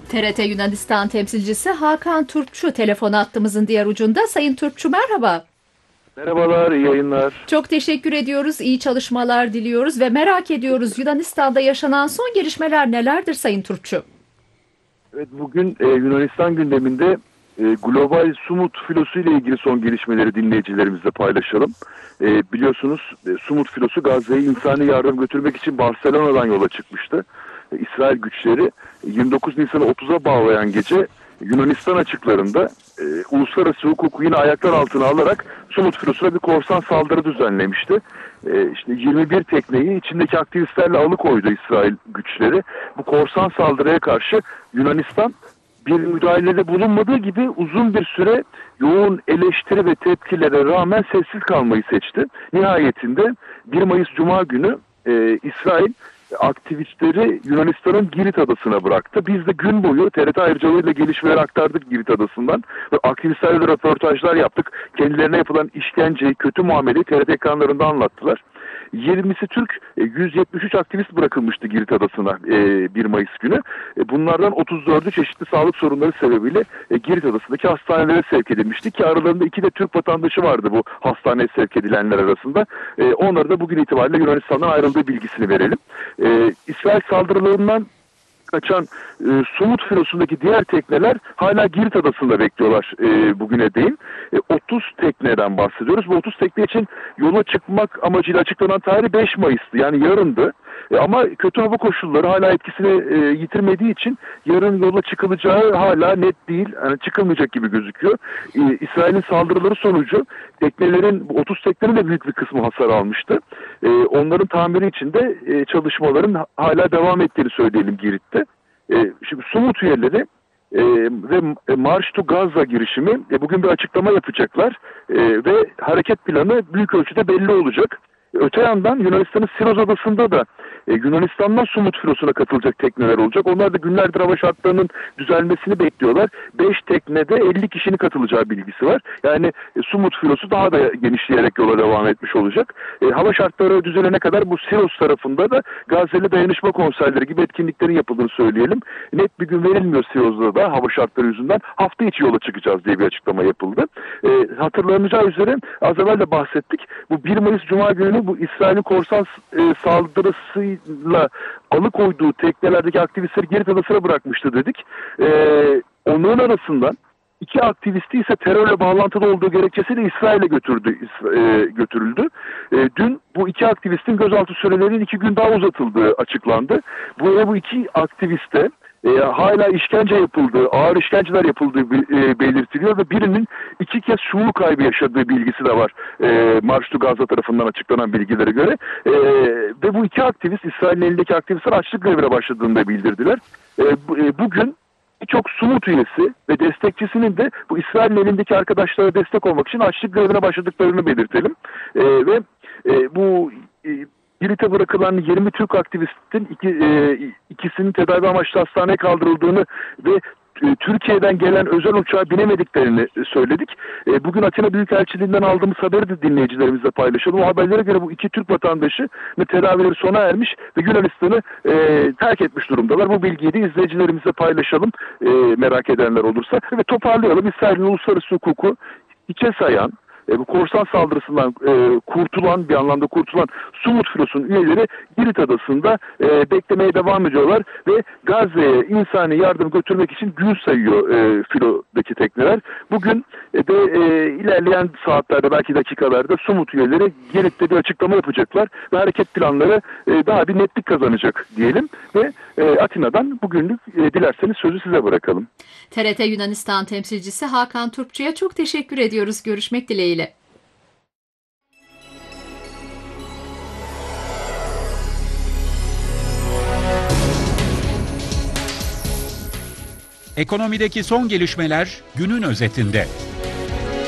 TRT Yunanistan temsilcisi Hakan Turpçu telefon hattımızın diğer ucunda. Sayın Turpçu, merhaba. Merhabalar, iyi yayınlar. Çok teşekkür ediyoruz, iyi çalışmalar diliyoruz ve merak ediyoruz, Yunanistan'da yaşanan son gelişmeler nelerdir Sayın Turpçu? Evet, bugün Yunanistan gündeminde global Sumut filosu ile ilgili son gelişmeleri dinleyicilerimizle paylaşalım. Biliyorsunuz Sumut filosu Gazze'ye insani yardım götürmek için Barcelona'dan yola çıkmıştı. İsrail güçleri 29 Nisan'ı 30'a bağlayan gece Yunanistan açıklarında uluslararası hukuku yine ayaklar altına alarak Sumut filosuna bir korsan saldırı düzenlemişti. İşte 21 tekneyi içindeki aktivistlerle alıkoydu İsrail güçleri. Bu korsan saldırıya karşı Yunanistan bir müdahalede bulunmadığı gibi uzun bir süre yoğun eleştiri ve tepkilere rağmen sessiz kalmayı seçti. Nihayetinde 1 Mayıs Cuma günü İsrail aktivistleri Yunanistan'ın Girit adasına bıraktı. Biz de gün boyu TRT ayrıcalığıyla gelişmeleri aktardık Girit adasından. Ve aktivistlerle röportajlar yaptık. Kendilerine yapılan işkenceyi, kötü muameleyi TRT ekranlarında anlattılar. 20'si Türk, 173 aktivist bırakılmıştı Girit adasına 1 Mayıs günü. Bunlardan 34'ü çeşitli sağlık sorunları sebebiyle Girit adasındaki hastanelere sevk edilmişti ki aralarında 2 de Türk vatandaşı vardı bu hastaneye sevk edilenler arasında. Onları da bugün itibariyle Yunanistan'dan ayrıldığı bilgisini verelim. İsrail saldırılarından kaçan Sumut filosundaki diğer tekneler hala Girit adasında bekliyorlar bugüne değin. 30 tekneden bahsediyoruz. Bu 30 tekne için yola çıkmak amacıyla açıklanan tarih 5 Mayıs'tı. Yani yarındı. Ama kötü hava koşulları hala etkisini yitirmediği için yarın yola çıkılacağı hala net değil. Yani çıkılmayacak gibi gözüküyor. İsrail'in saldırıları sonucu teknelerin, 30 teknenin de büyük bir kısmı hasar almıştı. Onların tamiri için de çalışmaların hala devam ettiğini söyleyelim Girit'te. Şimdi Sumut üyeleri ve March to Gaza girişimi bugün bir açıklama yapacaklar ve hareket planı büyük ölçüde belli olacak. Öte yandan Yunanistan'ın Siros adasında da Yunanistan'dan Sumut filosuna katılacak tekneler olacak. Onlar da günlerdir hava şartlarının düzelmesini bekliyorlar. 5 teknede 50 kişinin katılacağı bilgisi var. Yani Sumut filosu daha da genişleyerek yola devam etmiş olacak. Hava şartları düzelene kadar bu Siros tarafında da Gazze'li dayanışma konserleri gibi etkinliklerin yapıldığını söyleyelim. Net bir gün verilmiyor Siros'da da hava şartları yüzünden. Hafta içi yola çıkacağız diye bir açıklama yapıldı. Hatırlanacağı üzere az evvel de bahsettik. Bu 1 Mayıs Cuma günü bu İsrail'in korsan saldırısıyla alıkoyduğu teknelerdeki aktivistleri Girit adasına bırakmıştı dedik. Onların arasından 2 aktivisti ise terörle bağlantılı olduğu gerekçesiyle İsrail'e götürüldü. Dün bu 2 aktivistin gözaltı sürelerinin 2 gün daha uzatıldığı açıklandı. Bu 2 aktiviste hala işkence yapıldığı, ağır işkenceler yapıldığı belirtiliyor ve birinin 2 kez şuur kaybı yaşadığı bilgisi de var. March to Gaza tarafından açıklanan bilgilere göre. Ve bu 2 aktivist, İsrail'in elindeki aktivistler açlık grevine başladığını da bildirdiler. Bugün birçok Sumut üyesi ve destekçisinin de bu İsrail'in elindeki arkadaşlara destek olmak için açlık grevine başladıklarını belirtelim. Ve bu Girit'e bırakılan 20 Türk aktivistin ikisinin tedavi amaçlı hastaneye kaldırıldığını ve Türkiye'den gelen özel uçağa binemediklerini söyledik. Bugün Atina Büyükelçiliğinden aldığımız haberi de dinleyicilerimizle paylaşalım. O haberlere göre bu 2 Türk vatandaşı tedavileri sona ermiş ve Yunanistan'ı terk etmiş durumdalar. Bu bilgiyi de izleyicilerimizle paylaşalım merak edenler olursa. Ve toparlayalım. İsrail'in uluslararası hukuku hiçe sayan, bu korsan saldırısından bir anlamda kurtulan Sumut filosunun üyeleri Girit adasında beklemeye devam ediyorlar ve Gazze'ye insani yardım götürmek için gün sayıyor filodaki tekneler. Bugün de ilerleyen saatlerde, belki dakikalarda Sumut üyeleri Girit'te bir açıklama yapacaklar ve hareket planları daha bir netlik kazanacak diyelim ve Atina'dan bugünlük dilerseniz sözü size bırakalım. TRT Yunanistan temsilcisi Hakan Turpçu'ya çok teşekkür ediyoruz. Görüşmek dileğiyle. Ekonomideki son gelişmeler günün özetinde.